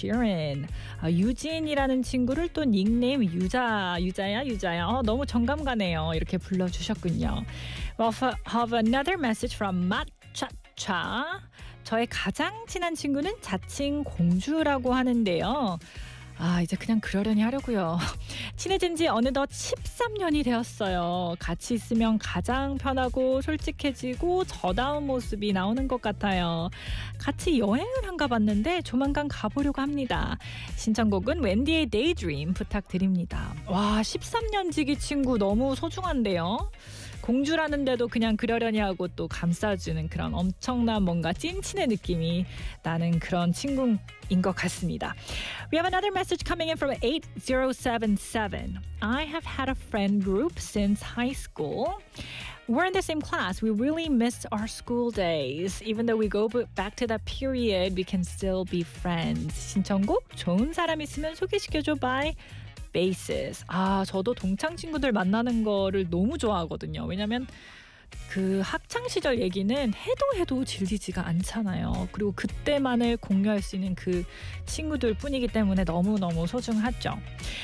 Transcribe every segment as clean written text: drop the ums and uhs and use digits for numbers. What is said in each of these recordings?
Sheeran. 유진이라는 친구를 또 닉네임 유자야. 너무 정감 가네요. 이렇게 불러주셨군요. Well, have another message from Matchacha. 저의 가장 친한 친구는 자칭 공주라고 하는데요. 이제 그냥 그러려니 하려고요. 친해진 지 어느덧 13년이 되었어요. 같이 있으면 가장 편하고 솔직해지고 저다운 모습이 나오는 것 같아요. 같이 여행을 한가 봤는데 조만간 가보려고 합니다. 신청곡은 웬디의 Daydream 부탁드립니다. 와, 13년 지기 친구 너무 소중한데요. 공주라는데도 그냥 그러려니 하고 또 감싸주는 그런 엄청난 뭔가 찐친의 느낌이 나는 그런 친구인 것 같습니다. We have another message coming in from 8077. I have had a friend group since high school. We're in the same class. We really miss our school days. Even though we go back to that period, we can still be friends. 신청곡 좋은 사람 있으면 소개시켜줘 by Basis. 저도 동창 친구들 만나는 거를 너무 좋아하거든요. 왜냐면 그 학창 시절 얘기는 해도 질리지가 않잖아요. 그리고 그때만을 공유할 수 있는 그 친구들 뿐이기 때문에 너무너무 소중하죠.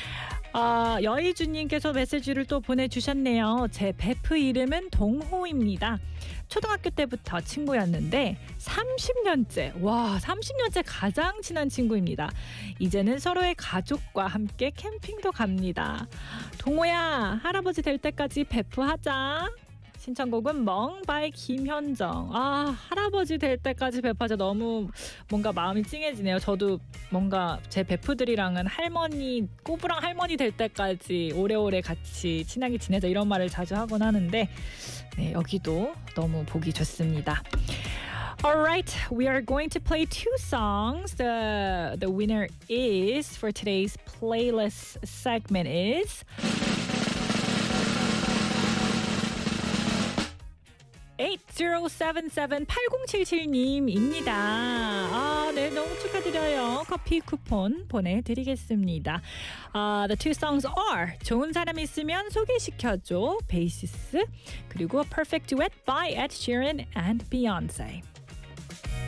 여의주님께서 메시지를 또 보내주셨네요. 제 베프 이름은 동호입니다. 초등학교 때부터 친구였는데 30년째 가장 친한 친구입니다. 이제는 서로의 가족과 함께 캠핑도 갑니다. 동호야, 할아버지 될 때까지 베프하자. 신청곡은 멍 by 김현정. 할아버지 될 때까지 베프하자. 너무 뭔가 마음이 찡해지네요. 저도 뭔가 제 베프들이랑은 꼬부랑 할머니 될 때까지 오래오래 같이 친하게 지내자 이런 말을 자주 하곤 하는데 네, 여기도 너무 보기 좋습니다. Alright, we are going to play two songs. The winner is for today's playlist segment is 8077님입니다. 네, 너무 축하드려요. 커피 쿠폰 보내드리겠습니다. The two songs are 좋은 사람 있으면 소개시켜줘, 베이시스, 그리고 Perfect Duet by Ed Sheeran and Beyonce.